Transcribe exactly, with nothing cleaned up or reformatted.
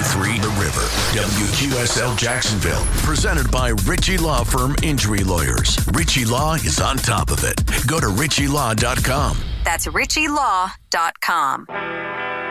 ninety-three The River. W Q S L Jacksonville. Presented by Ritchie Law Firm Injury Lawyers. Ritchie Law is on top of it. Go to ritchie law dot com. That's ritchie law dot com.